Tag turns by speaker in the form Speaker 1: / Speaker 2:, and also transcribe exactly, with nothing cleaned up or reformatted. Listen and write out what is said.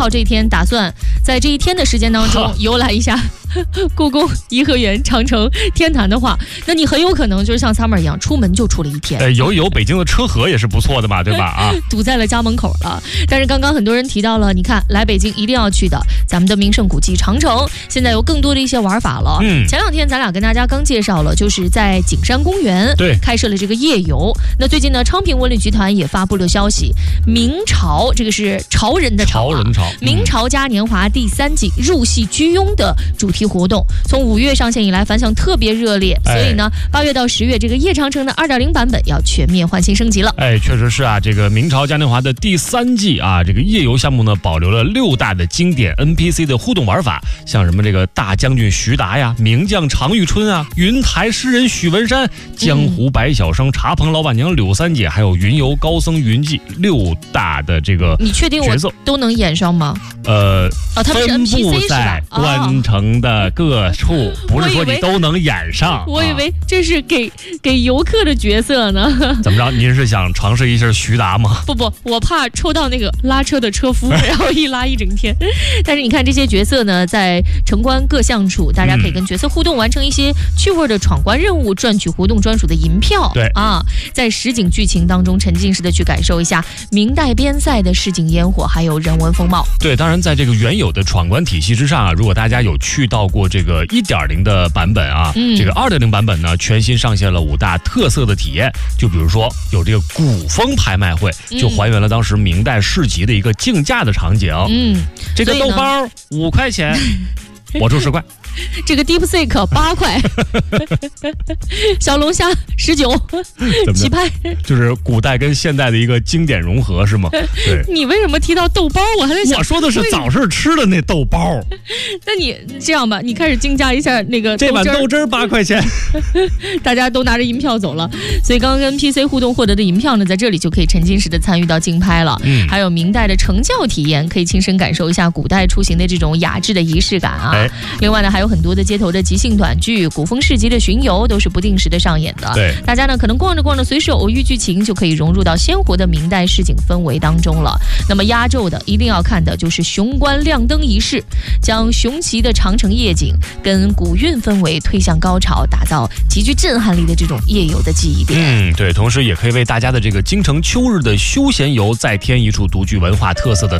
Speaker 1: 号这一天，打算在这一天的时间当中游览一下故宫、颐和园、长城、天坛的话，那你很有可能就是像 Summer 一样，出门就出了一天。
Speaker 2: 呃，游一游北京的车河也是不错的嘛，对吧？啊，
Speaker 1: 堵在了家门口了。但是刚刚很多人提到了，你看来北京一定要去的咱们的名胜古迹长城，现在有更多的一些玩法了。嗯，前两天咱俩跟大家刚介绍了，就是在景山公园
Speaker 2: 对
Speaker 1: 开设了这个夜游。那最近呢，昌平文旅集团也发布了消息，明朝这个是潮人的潮、啊，
Speaker 2: 潮人潮，
Speaker 1: 嗯、明朝嘉年华第三季入戏居庸的主题活动，从五月上线以来反响特别热烈，
Speaker 2: 哎、
Speaker 1: 所以呢，八月到十月这个夜长城的二点零版本要全面换新升级了。
Speaker 2: 哎，确实是啊，这个明朝嘉年华的第三季啊，这个夜游项目呢，保留了六大的经典 N P C 的互动玩法，像什么这个大将军徐达呀、名将常遇春啊、云台诗人许文山、江湖百晓生、茶棚老板娘柳三姐，还有云游高僧云记六大的这个
Speaker 1: 你确定我都能演上吗？
Speaker 2: 呃，
Speaker 1: 哦，他们是 N P C
Speaker 2: 分布在关城的各处，哦、不是说你都能演上。
Speaker 1: 我以为这是给、啊、给游客的角色呢。
Speaker 2: 怎么着？您是想尝试一下徐达吗？
Speaker 1: 不不，我怕抽到那个拉车的车夫，然后一拉一整天。但是你看这些角色呢，在城关各巷处，大家可以跟角色互动，完成一些趣味的闯关任务，赚取活动专属的银票。
Speaker 2: 对
Speaker 1: 啊，在实景剧情当中沉浸式的去感受一下明代边塞的市井烟火，还有人文风貌。
Speaker 2: 对，当然在这个原有的闯关体系之上啊，如果大家有去到过这个一点零的版本啊，嗯、这个二点零版本呢，全新上线了五大特色的体验，就比如说有这个古风拍卖会，就还原了当时明代市集的一个竞价的场景。嗯，这个豆包五块钱，我出十块。
Speaker 1: 这个 DeepSeek 八块，小龙虾十九，起拍
Speaker 2: 就是古代跟现代的一个经典融合，是吗？对。
Speaker 1: 你为什么提到豆包？我还在想，
Speaker 2: 我说的是早市吃的那豆包。
Speaker 1: 那你这样吧，你开始竞价一下那个
Speaker 2: 这碗豆汁儿八块钱，
Speaker 1: 大家都拿着银票走了。所以刚刚跟 P C 互动获得的银票呢，在这里就可以沉浸式的参与到竞拍了。嗯，还有明代的成教体验，可以亲身感受一下古代出行的这种雅致的仪式感啊。哎、另外呢，还有有很多的街头的即兴短剧、古风市集的巡游都是不定时的上演的。
Speaker 2: 对，
Speaker 1: 大家呢可能逛着逛着，随时偶遇剧情，就可以融入到鲜活的明代市井氛围当中了。那么压轴的一定要看的就是雄关亮灯仪式，将雄奇的长城夜景跟古韵氛围推向高潮，打造极具震撼力的这种夜游的记忆点。
Speaker 2: 嗯，对，同时也可以为大家的这个京城秋日的休闲游再添一处独具文化特色的